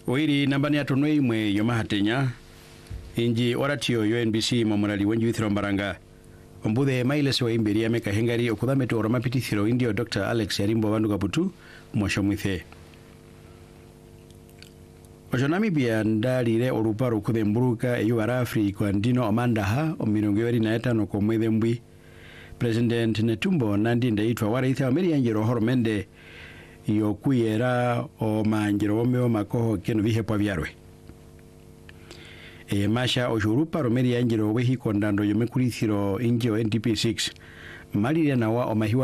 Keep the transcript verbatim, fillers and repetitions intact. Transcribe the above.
Oiri nambani atonwe imwe yomahatenya inji oratio yo N B C momorali wenji withiro mbaranga ombudhe mailesi wa imberi ya meka hengari okudhametu oramapitithiro indio Doctor Alex Yarimbo wandu kaputu mwasho mwithe Ojo Namibia ndalire oruparo ukuthe mburuka eyu arafri kwa ndino omandaha omirongo yori na etano kwa mwethe mbwi President Netumbo Nandi ndaitwa waraitha wameri anjiro horomende yokuyera o manjiro omeo makoho kenu vihe kwa vyarwe e masha ojurupa romeri anjiro wehi kondando yomekurithiro inji o N D P six malire na wa o mahiwa